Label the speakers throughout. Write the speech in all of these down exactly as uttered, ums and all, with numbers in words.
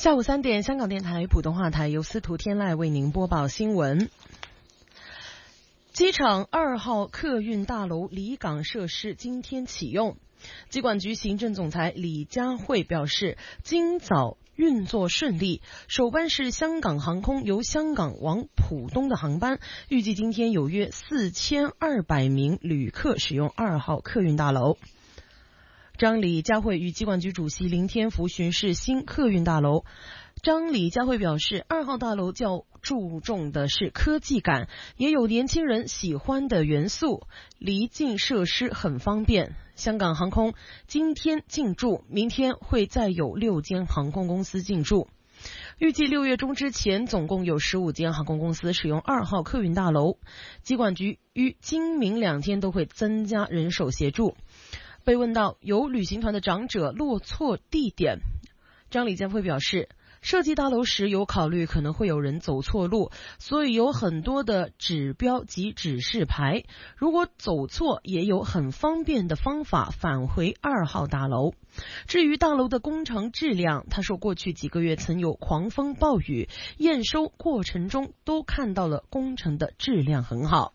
Speaker 1: 下午三点，香港电台普通话台由司徒天籁为您播报新闻。机场二号客运大楼离港设施今天启用。机管局行政总裁李家慧表示，今早运作顺利，首班是香港航空由香港往浦东的航班，预计今天有约四千二百名旅客使用二号客运大楼。张李家慧与机管局主席林天福巡视新客运大楼。张李家慧表示，二号大楼较注重的是科技感，也有年轻人喜欢的元素，离境设施很方便。香港航空今天进驻，明天会再有六间航空公司进驻。预计六月中之前，总共有十五间航空公司使用二号客运大楼。机管局于今明两天都会增加人手协助。被问到有旅行团的长者落错地点，张李家慧表示，设计大楼时有考虑可能会有人走错路，所以有很多的指标及指示牌，如果走错也有很方便的方法返回二号大楼。至于大楼的工程质量，他说过去几个月曾有狂风暴雨，验收过程中都看到了工程的质量很好。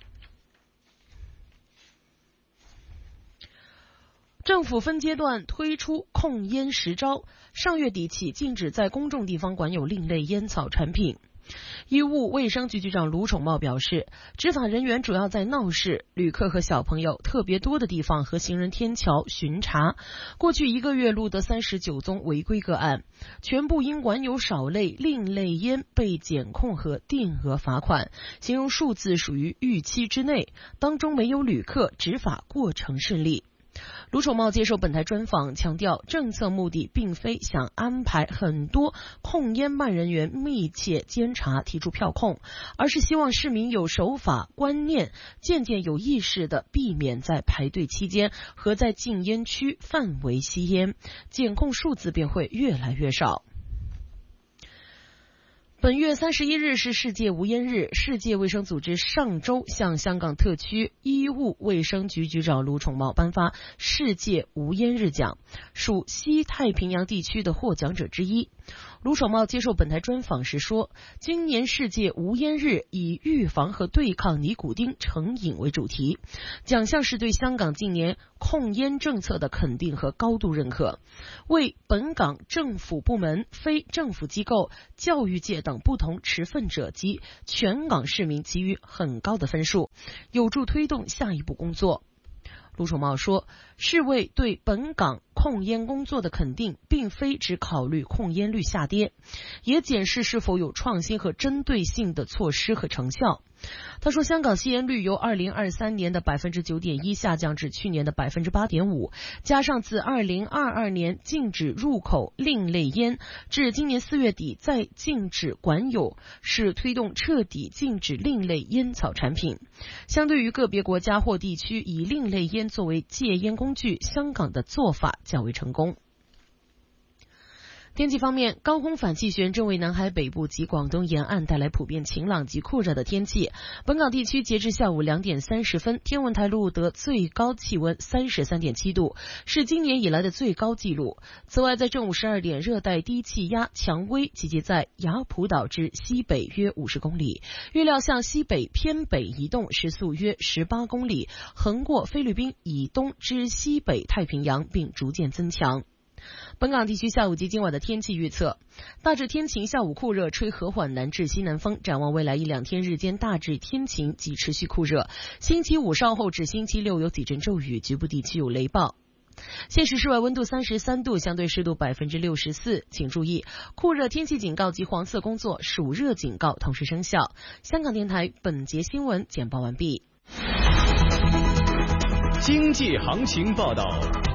Speaker 1: 政府分阶段推出控烟实招，上月底起禁止在公众地方管有另类烟草产品。医务卫生局局长卢宠茂表示，执法人员主要在闹市、旅客和小朋友特别多的地方和行人天桥巡查，过去一个月录得三十九宗违规个案，全部因管有少类另类烟被检控和定额罚款，形容数字属于预期之内，当中没有旅客，执法过程顺利。卢宠茂接受本台专访强调，政策目的并非想安排很多控烟慢人员密切监察提出票控，而是希望市民有守法观念，渐渐有意识地避免在排队期间和在禁烟区范围吸烟，检控数字便会越来越少。本月三十一日是世界无烟日，世界卫生组织上周向香港特区医务卫生局局长卢宠茂颁发世界无烟日奖，属西太平洋地区的获奖者之一。卢宠茂接受本台专访时说，今年世界无烟日以预防和对抗尼古丁成瘾为主题，奖项是对香港近年控烟政策的肯定和高度认可，为本港政府部门、非政府机构、教育界等不同持份者及全港市民给予很高的分数，有助推动下一步工作。卢宠茂说，世卫对本港控烟工作的肯定并非只考虑控烟率下跌，也检视是否有创新和针对性的措施和成效。他说，香港吸烟率由二零二三年的 百分之九点一 下降至去年的 百分之八点五， 加上自二零二二年禁止入口另类烟，至今年四月底再禁止管有，是推动彻底禁止另类烟草产品。相对于个别国家或地区以另类烟作为戒烟工具，香港的做法较为成功。天气方面，高空反气旋正为南海北部及广东沿岸带来普遍晴朗及酷热的天气。本港地区截至下午两点三十分，天文台录得最高气温 三十三点七度，是今年以来的最高纪录。此外，在正午十二点，热带低气压蔷薇集结在雅浦岛之西北约五十公里，预料向西北偏北移动，时速约十八公里，横过菲律宾以东至西北太平洋，并逐渐增强。本港地区下午及今晚的天气预测，大致天晴，下午酷热，吹和缓南至西南风。展望未来一两天，日间大致天晴及持续酷热，星期五稍后至星期六有几阵骤雨，局部地区有雷暴。现时室外温度三十三度，相对湿度 百分之六十四， 请注意酷热天气警告及黄色工作暑热警告同时生效。香港电台本节新闻简报完毕。
Speaker 2: 经济行情报道。